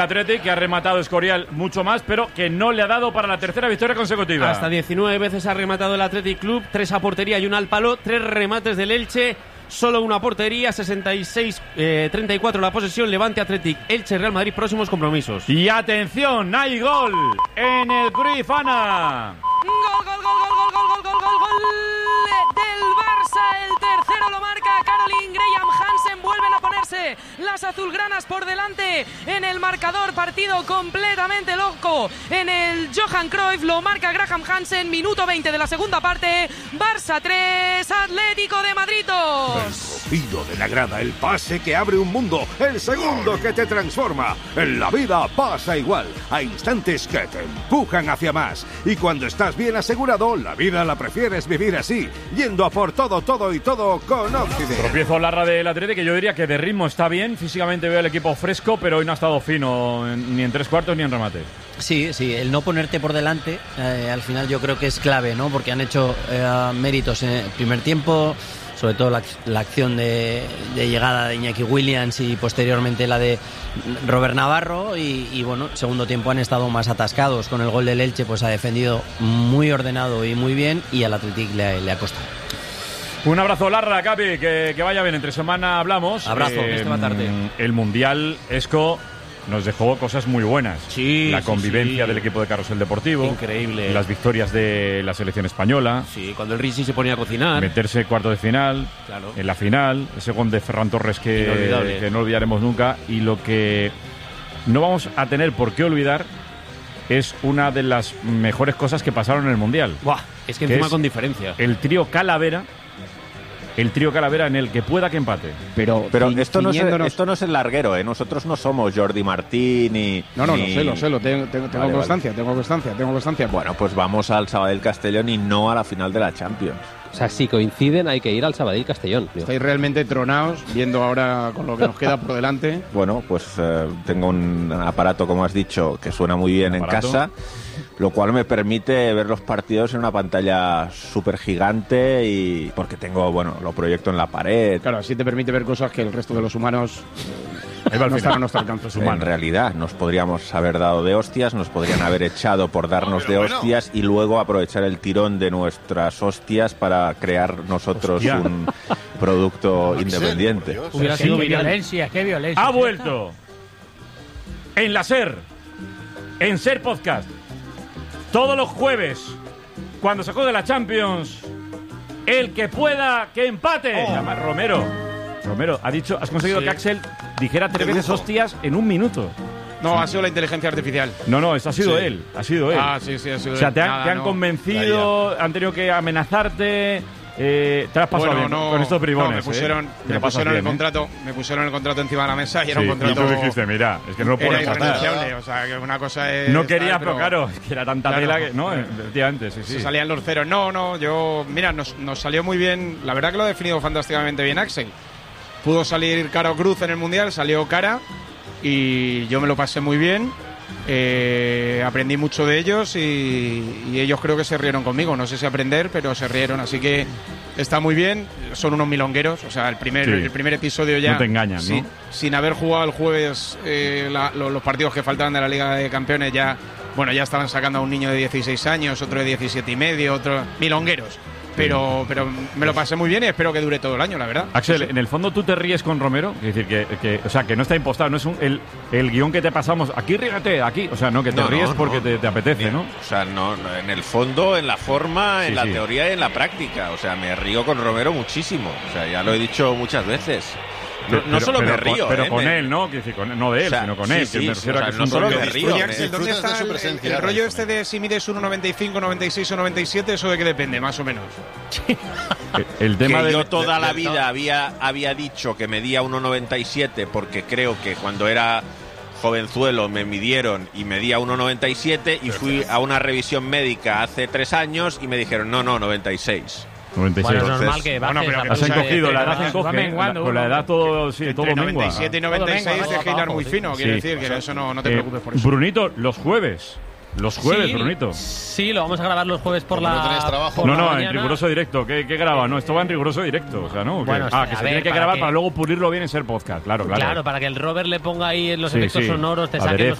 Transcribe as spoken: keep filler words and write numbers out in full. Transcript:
Athletic, que ha rematado Escorial mucho más, pero que no le ha dado para la tercera victoria consecutiva. Hasta diecinueve veces ha rematado el Athletic Club, tres a portería y una al palo, tres remates del Elche, solo una portería, sesenta y seis treinta y cuatro la posesión. Levante, Athletic, Elche, Real Madrid, próximos compromisos. Y atención, hay gol en el Cruyff Ana. Gol, gol, gol, gol, gol, gol, gol, gol, gol del Barça. El tercero lo marca Caroline Graham Hansen. Vuelven a ponerse las azulgranas por delante en el marcador. Partido completamente loco en el Johan Cruyff. Lo marca Graham Hansen. Minuto veinte de la segunda parte. Barça tres, Atlético de Madrid dos. El rugido de la grada, el pase que abre un mundo, el segundo que te transforma. En la vida pasa igual. Hay instantes que te empujan hacia más. Y cuando estás bien asegurado, la vida la prefieres vivir así, yendo a por todo, todo y todo con Occident. Tropiezo Larra del Atlético, que yo diría que de ritmo está bien. Físicamente veo el equipo fresco, pero hoy no ha estado fino ni en tres cuartos ni en remate. Sí, sí, el no ponerte por delante eh, al final yo creo que es clave, ¿no? Porque han hecho eh, méritos en el primer tiempo, sobre todo la, la acción de, de llegada de Iñaki Williams y posteriormente la de Robert Navarro y, y bueno, segundo tiempo han estado más atascados. Con el gol del Elche pues ha defendido muy ordenado y muy bien y al Athletic le, le ha costado. Un abrazo, Larra, Capi, que, que vaya bien. Entre semana hablamos. Abrazo, eh, esta tarde. El Mundial, Esco, nos dejó cosas muy buenas. Sí, la sí, convivencia sí. del equipo de Carrusel Deportivo. Increíble. Las victorias de la selección española. Sí, cuando el Risi se ponía a cocinar. Meterse cuarto de final. Claro. En la final. Ese gol de Ferran Torres que, Inolvidable. que no olvidaremos nunca. Y lo que no vamos a tener por qué olvidar es una de las mejores cosas que pasaron en el Mundial. Buah, es que encima con diferencia. El trío Calavera. El trío Calavera en el que pueda que empate. Pero, Pero ci- esto, no es, ciñéndonos- esto no es el larguero, ¿eh? Nosotros no somos Jordi Martín ni... No, no, ni... lo sé, lo sé, lo tengo, tengo, tengo Vale, constancia, tengo constancia, tengo constancia. Bueno, pues vamos al Sabadell Castellón y no a la final de la Champions. O sea, si coinciden hay que ir al Sabadell Castellón. Tío. Estáis realmente tronados, viendo ahora con lo que nos queda por delante. Bueno, pues eh, tengo un aparato, como has dicho, que suena muy bien en ¿Aparato? casa, lo cual me permite ver los partidos en una pantalla súper gigante y porque tengo, bueno, lo proyecto en la pared. Claro, así te permite ver cosas que el resto de los humanos Ahí va el no final. están a nuestro alcance. En realidad, nos podríamos haber dado de hostias, nos podrían haber echado por darnos de hostias y luego aprovechar el tirón de nuestras hostias para crear nosotros Hostia. un producto independiente. Hubiera Qué sido viral. violencia, qué violencia. Ha vuelto en la SER, en SER Podcast, todos los jueves, cuando se juegue la Champions, el que pueda que empate. Se llama Romero. Romero, ha dicho, has conseguido Sí. que Axel dijera tres veces hostias en un minuto. No, ha sido la inteligencia artificial. No, no, eso ha sido Sí. él, ha sido él. Ah, sí, sí, ha sido O sea, él. te han, Nada, te han no. convencido, han tenido que amenazarte. Eh, te has pasado Bueno, bien no, con estos bribones. no, me pusieron, eh. Te me lo pasas pusieron el bien, ¿eh? contrato, me pusieron el contrato encima de la mesa y era Sí, un contrato. y tú dijiste, mira, es que no lo puedo era rechazar. irrenunciable, o sea, que una cosa es. No quería, tal, pero claro, es que era tanta Claro. tela que. No, efectivamente, sí, sí. Se salían los ceros. No, no, yo. Mira, nos, nos salió muy bien. La verdad que lo ha definido fantásticamente bien Axel. Pudo salir cara o cruz en el mundial, salió cara y yo me lo pasé muy bien. Eh, aprendí mucho de ellos y, y ellos creo que se rieron conmigo. No sé si aprender, pero se rieron. Así que está muy bien. Son unos milongueros. O sea, el primer, Sí. el primer episodio ya. No te engañan, sí, ¿no? Sin haber jugado el jueves eh, la- lo- los partidos que faltaban de la Liga de Campeones, ya. Bueno, ya estaban sacando a un niño de dieciséis años, otro de diecisiete y medio, otro. Milongueros. Pero, pero me lo pasé muy bien y espero que dure todo el año, la verdad. Axel, en el fondo tú te ríes con Romero, es decir, que, que- o sea, que no está impostado, no es un- el, el guión que te pasamos, aquí rígate, aquí, o sea, no, que te No, ríes no, porque no. te, te apetece, Mira, ¿no? O sea, no, no, en el fondo, en la forma, en Sí, la sí. teoría y en la práctica. O sea, me río con Romero muchísimo. O sea, ya lo he dicho muchas veces. No, no Pero- solo pero me con- río, Pero eh, con me- él, ¿no? Quiero decir, con- no de él, O sea, sino con sí, él, sí, que me sí, refiero o a sea, que no es un solo rollo- me río. Oye, me- Axel, ¿dónde disfrutas está de su el, presencia, el la rollo verdad, este de si mides uno noventa y cinco, noventa y seis o noventa y siete? ¿Eso de qué depende, más o menos? El tema que de yo toda la vida había, había dicho que medía uno noventa y siete porque creo que cuando era jovenzuelo me midieron y medía uno noventa y siete y fui a una revisión médica hace tres años y me dijeron no, no, noventa y seis. noventa y seis. Bueno, es normal Entonces, que bueno, bajes pero la que Has tú sabes, encogido, la eh, edad va encoge, menguando, con la uno. edad todo, sí, todo Entre mengua. noventa y siete y noventa y seis Todo es que mengua, hilar muy abajo, fino, sí. quiero decir, que eso no, no te Eh, preocupes por eso. Brunito, los jueves, Los jueves, sí, Brunito. Sí, lo vamos a grabar los jueves por Como la. no tenéis trabajo. por No, la no, en mañana. riguroso directo. ¿Qué, qué graba? No, esto va en riguroso directo. O sea, ¿no? Bueno, ah, sí, que a se ver, tiene que para grabar que- para luego pulirlo bien en Ser Podcast. Claro, claro. Claro, para que el Robert le ponga ahí en los Sí, efectos sí. sonoros, te saque Aderezo. los